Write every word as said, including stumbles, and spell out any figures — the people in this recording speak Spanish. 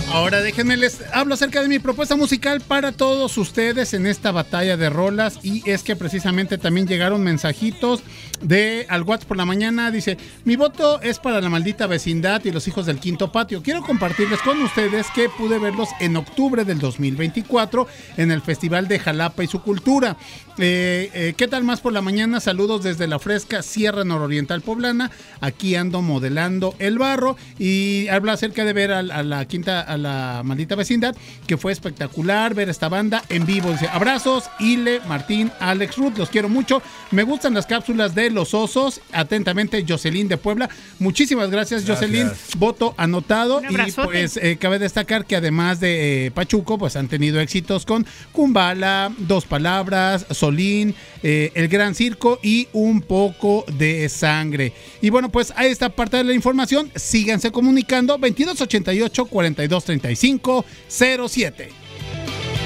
Ahora déjenme les hablo acerca de mi propuesta musical para todos ustedes en esta batalla de rolas, y es que precisamente también llegaron mensajitos de al WhatsApp por la mañana. Dice: mi voto es para La Maldita Vecindad y Los Hijos del Quinto Patio. Quiero compartirles con ustedes que pude verlos en octubre del dos mil veinticuatro en el Festival de Jalapa y su cultura. Eh, eh, ¿Qué tal más por la mañana? Saludos desde la fresca Sierra Nororiental Poblana. Aquí ando modelando el barro, y habla acerca de ver a, a la quinta, a La Maldita Vecindad, que fue espectacular ver esta banda en vivo. Dice: abrazos, Ile, Martín, Alex, Ruth, los quiero mucho. Me gustan las cápsulas de Los Osos. Atentamente, Jocelyn de Puebla. Muchísimas gracias, gracias. Jocelyn. Voto anotado. Y pues eh, cabe destacar que además de eh, Pachuco, pues han tenido éxitos con Kumbala, Dos Palabras, Solín, eh, El Gran Circo y Un Poco de Sangre. Y bueno, pues ahí está parte de la información. Síganse comunicando. Veintidós ochenta y ocho, cuarenta y dos treinta y cinco cero siete.